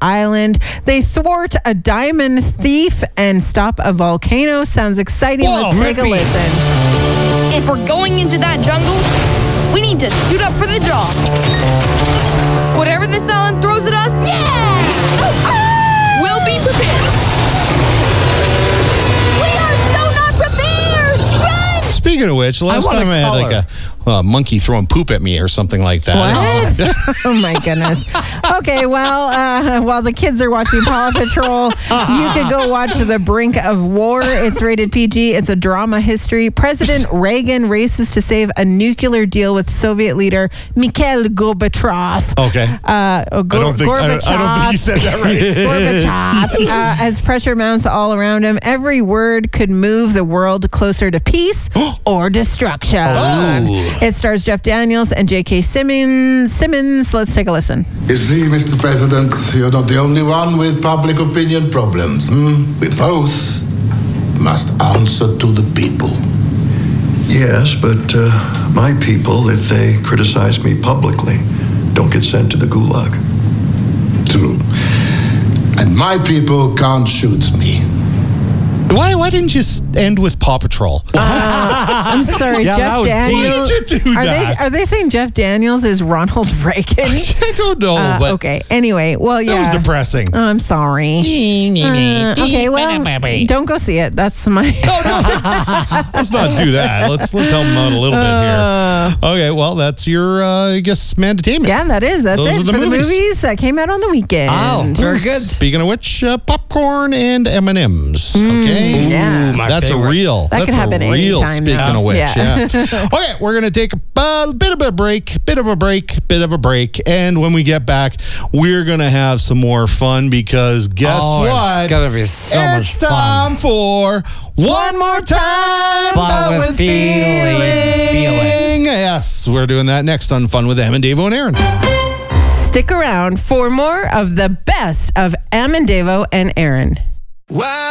island. They thwart a diamond thief and stop a volcano. Sounds exciting. Whoa, Let's take a listen. If we're going into that jungle, we need to suit up for the job. Whatever this island throws at us, we'll be prepared. We are so not prepared! Run! Speaking of which, last time I had like a monkey throwing poop at me or something like that. What? Oh my goodness. Okay, well, while the kids are watching Paw Patrol, you could go watch The Brink of War. It's rated PG. It's a drama history. President Reagan races to save a nuclear deal with Soviet leader Mikhail Gorbachev. Okay. I don't think you said that right. Gorbachev. As pressure mounts all around him, every word could move the world closer to peace or destruction. Oh. It stars Jeff Daniels and J.K. Simmons. Let's take a listen. You see, Mr. President, you're not the only one with public opinion problems. We both must answer to the people. Yes, but my people, if they criticize me publicly, don't get sent to the gulag. True. And my people can't shoot me. Why didn't you end with Paw Patrol? I'm sorry, Jeff Daniels. Why did you do that? Are they saying Jeff Daniels is Ronald Reagan? I don't know. But okay. Anyway, well, yeah. That was depressing. I'm sorry. Okay, well, don't go see it. That's my... Let's not do that. Let's help them out a little bit here. Okay, well, that's your, I guess, Mandatainment. Yeah, that is. That's Those it are the for movies. the movies that came out on the weekend. Oh, very good. Speaking of which, popcorn and M&Ms. Okay. Yeah. That's favorite. a real. That that's could happen a real. anytime Speaking now. of which, Yeah. Okay, we're gonna take a bit of a break, and when we get back, we're gonna have some more fun because guess what? It's gonna be so much It's time fun. for One More Time, But with feeling. Feel it. Yes, we're doing that next on Fun with Em and Davo and Aaron. Stick around for more of the best of Em and Davo and Aaron. Wow.